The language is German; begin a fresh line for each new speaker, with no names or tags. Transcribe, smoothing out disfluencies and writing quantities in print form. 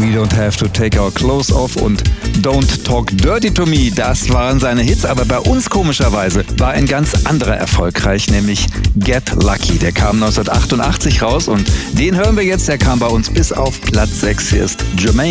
We Don't Have to Take Our Clothes Off und Don't Talk Dirty to Me, das waren seine Hits, aber bei uns komischerweise war ein ganz anderer erfolgreich, nämlich Get Lucky. Der kam 1988 raus und den hören wir jetzt, der kam bei uns bis auf Platz 6. Hier ist Jermaine